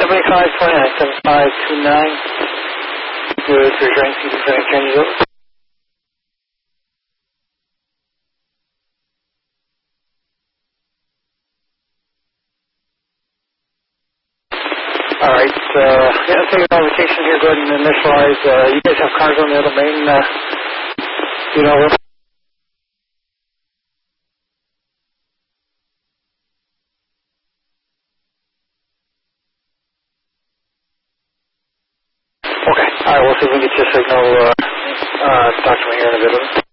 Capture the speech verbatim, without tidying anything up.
seventy-five twenty-nine, seventy-five twenty-nine. Good, for your range, changes over. All right, uh, yeah, take an location here, go ahead and initialize. Uh, you guys have cars on the other main, uh, you know, okay. All right, we'll see if we can get you a signal, uh, uh, talk to me here in a bit.